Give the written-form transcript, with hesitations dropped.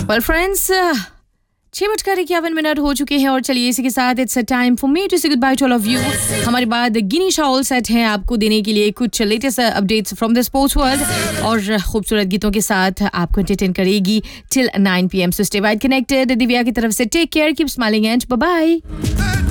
Well friends 6:51 हो चुके हैं और चलिए इसी के साथ it's time for me to से good by two all of you. हमारे बाद गिनीशा ऑल सेट हैं आपको देने के लिए कुछ latest updates from the sports world और खूबसूरत गीतों के साथ आपको एंटरटेन करेगी till 9 PM। So stay wide connected. Divya की तरफ से take care, keep smiling and bye bye.